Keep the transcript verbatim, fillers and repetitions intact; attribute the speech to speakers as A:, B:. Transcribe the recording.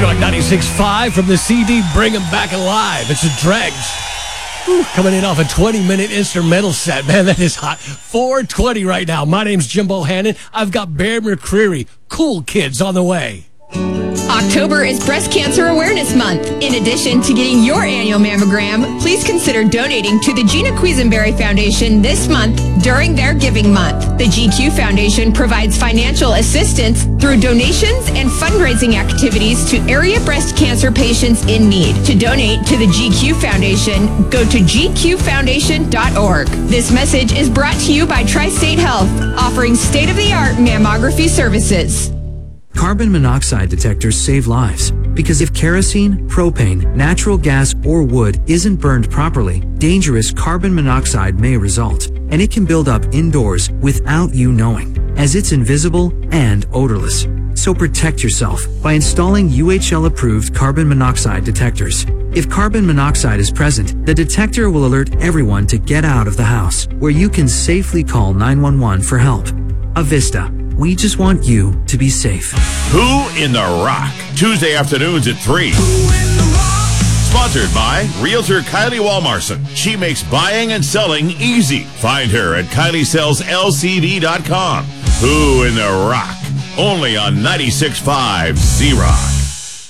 A: Z-Rock ninety-six point five from the C D Bring 'Em Back Alive. It's a Dregs. Whew, coming in off a twenty-minute instrumental set. Man, that is hot. four twenty right now. My name's Jim Bohannon. I've got Bear McCreary. Cool Kids on the way.
B: October is Breast Cancer Awareness Month. In addition to getting your annual mammogram, please consider donating to the Gina Quisenberry Foundation this month during their Giving Month. The G Q Foundation provides financial assistance through donations and fundraising activities to area breast cancer patients in need. To donate to the G Q Foundation, go to g q foundation dot org. This message is brought to you by Tri-State Health, offering state-of-the-art mammography services.
C: Carbon monoxide detectors save lives because if kerosene, propane, natural gas, or wood isn't burned properly, dangerous carbon monoxide may result, and it can build up indoors without you knowing, as it's invisible and odorless. So protect yourself by installing U H L-approved carbon monoxide detectors. If carbon monoxide is present, the detector will alert everyone to get out of the house, where you can safely call nine one one for help. Avista. We just want you to be safe.
D: Who in the Rock? Tuesday afternoons at three. Sponsored by Realtor Kylie Walmarson. She makes buying and selling easy. Find her at kylie sells l c d dot com. Who in the Rock? Only on ninety-six point five Z-Rock.